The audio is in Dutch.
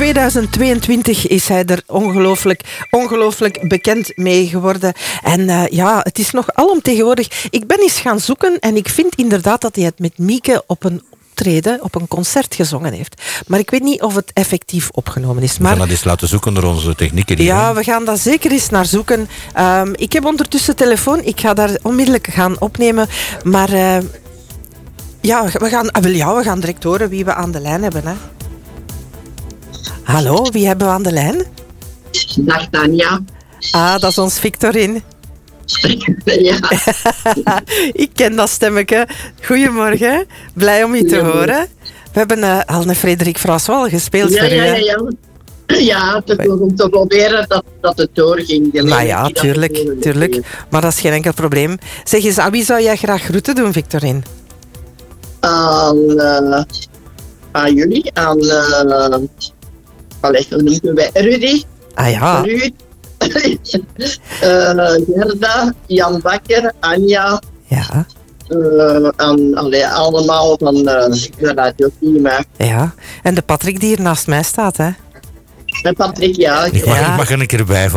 2022 is hij er ongelooflijk bekend mee geworden. En het is nog alomtegenwoordig. Ik ben eens gaan zoeken en ik vind inderdaad dat hij het met Mieke op een concert gezongen heeft. Maar ik weet niet of het effectief opgenomen is. We gaan dat eens laten zoeken door onze technieker hier. Ja, we gaan daar zeker eens naar zoeken. Ik heb ondertussen telefoon. Ik ga daar onmiddellijk gaan opnemen. Maar we gaan direct horen wie we aan de lijn hebben. Hè. Hallo, wie hebben we aan de lijn? Dag Tanja. Ah, dat is ons Victorine. Ja. Ik ken dat stemmetje. Goedemorgen. Blij om je te horen. We hebben al een Frederik François gespeeld voor u. Ja, om te proberen dat het doorging. Maar ja, tuurlijk. Maar dat is geen enkel probleem. Zeg eens, aan wie zou jij graag groeten doen, Victorine? Aan jullie, hoe noemen wij Rudy? Ah ja. Ruud. Gerda, Jan Bakker, Anja. Ja. Allemaal van de Radio Team. Ja. En de Patrick die hier naast mij staat, hè? En Patrick, ja. Ik mag er een keer bij